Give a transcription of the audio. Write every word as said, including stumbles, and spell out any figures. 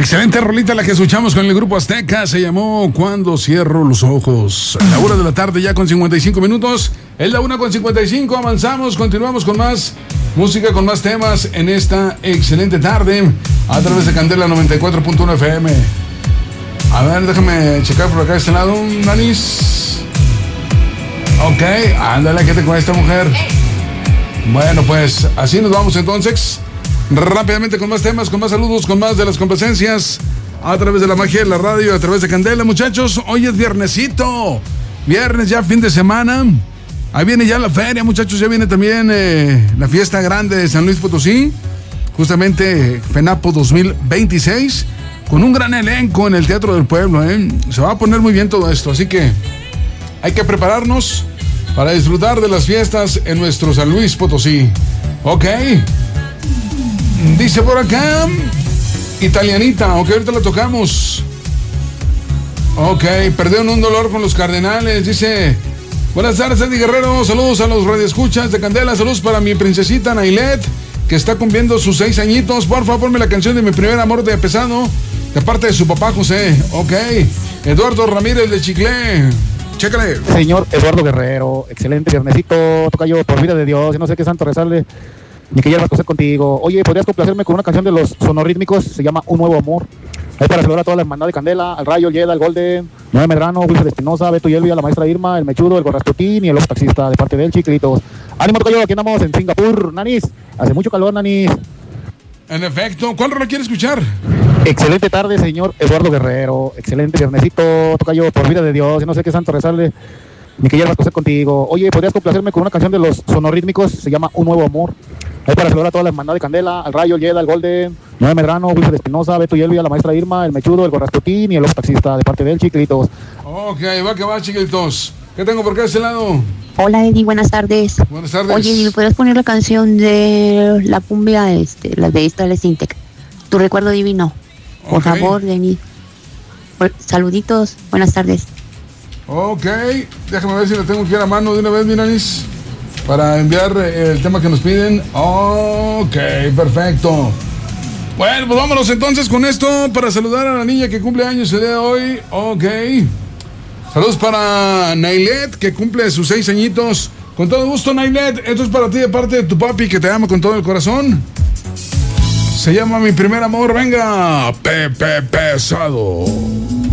Excelente rolita la que escuchamos con el Grupo Azteca. Se llamó Cuando Cierro los Ojos. La una de la tarde ya con cincuenta y cinco minutos. Es la una con cincuenta y cinco. Avanzamos, continuamos con más música, con más temas en esta excelente tarde a través de Candela noventa y cuatro punto uno F M. A ver, déjame checar por acá de este lado, Nanis. Ok, ándale, ¿qué te cuesta, mujer? Bueno, pues así nos vamos entonces. Rápidamente con más temas, con más saludos, con más de las complacencias a través de la magia de la radio, a través de Candela, muchachos. Hoy es viernesito, viernes ya fin de semana. Ahí viene ya la feria, muchachos. Ya viene también eh, la fiesta grande de San Luis Potosí, justamente FENAPO dos mil veintiséis, con un gran elenco en el Teatro del Pueblo, ¿eh? Se va a poner muy bien todo esto, así que hay que prepararnos para disfrutar de las fiestas en nuestro San Luis Potosí. Ok. Dice por acá, Italianita, ok, ahorita la tocamos. Ok, perdieron un dolor con los Cardenales, dice, buenas tardes, Eddie Guerrero, saludos a los radioescuchas de Candela, saludos para mi princesita Nailet, que está cumpliendo sus seis añitos, por favor ponme la canción de Mi Primer Amor de Pesado, de parte de su papá José, ok. Eduardo Ramírez de Chiclé, chécale. Señor Eduardo Guerrero, excelente viernesito, tocayo, por vida de Dios, y no sé qué santo rezarle, ni que hierbas coser contigo. Oye, ¿podrías complacerme con una canción de los sonorítmicos? Se llama Un Nuevo Amor. Ahí para celebrar a toda la hermandad de Candela, al Rayo, el Yeda, el Golden, Noé Medrano, Wilfred Espinosa, Beto y Elvia, la maestra Irma, el Mechudo, el Gorrasputín y el Oso Taxista, de parte de él, Chiquilitos. Ánimo, tocayo, aquí andamos en Singapur, Nanis. Hace mucho calor, Nanis. En efecto, ¿cuál rola quiere escuchar? Excelente tarde, señor Eduardo Guerrero. Excelente viernesito, tocayo, por vida de Dios, y no sé qué santo rezarle, ni que hierbas coser contigo. Oye, ¿podrías complacerme con una canción de los sonorítmicos? Se llama Un Nuevo Amor. Ahí para celebrar a toda la hermandad de Candela, al Rayo, el Yeda, el Golden, Noé Medrano, Wilfred Espinosa, Beto y Elvia, la maestra Irma, el Mechudo, el Gorrasputín y el Oso Taxista, de parte de él, Chiquilitos. Ok, va que va, Chiquilitos. ¿Qué tengo por acá de este lado? Hola, Eddie, buenas tardes. Buenas tardes. Oye, ¿me puedes poner la canción de la cumbia, este, la de Esta Sintec? Tu recuerdo divino. Por Okay. favor, Denis. Saluditos, buenas tardes. Ok, déjame ver si la tengo aquí a la mano de una vez, mi Nanis, para enviar el tema que nos piden. Ok, perfecto. Bueno, pues vámonos entonces con esto para saludar a la niña que cumple años el día de hoy. Ok. Saludos para Nailet, que cumple sus seis añitos. Con todo gusto, Nailet. Esto es para ti de parte de tu papi, que te ama con todo el corazón. Se llama Mi Primer Amor. Venga, Pepe Pesado.